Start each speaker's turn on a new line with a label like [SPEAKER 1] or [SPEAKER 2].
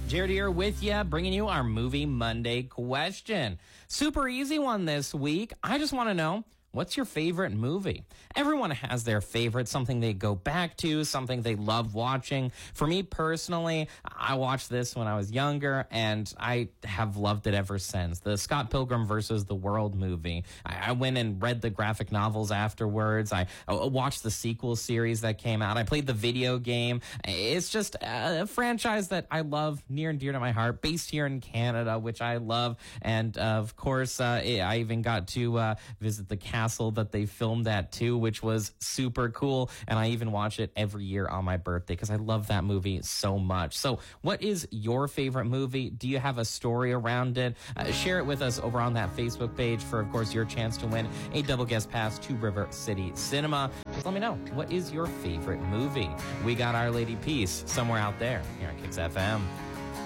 [SPEAKER 1] Jared here with you, bringing you our Movie Monday question. Super easy one this week. I just want to know, what's your favorite movie? Everyone has their favorite, something they go back to, something they love watching. For me personally, I watched this when I was younger, and I have loved it ever since. The Scott Pilgrim versus the World movie. I went and read the graphic novels afterwards. I watched the sequel series that came out. I played the video game. It's just a franchise that I love, near and dear to my heart, based here in Canada, which I love. And of course, I even got to visit the castle that they filmed at too, which was super cool. And I even watch it every year on my birthday because I love that movie so much. So what is your favorite movie? Do you have a story around it? Share it with us over on that Facebook page for, of course, your chance to win a double guest pass to River City Cinema. Just let me know, what is your favorite movie? We got Our Lady Peace somewhere out there here on Kicks FM.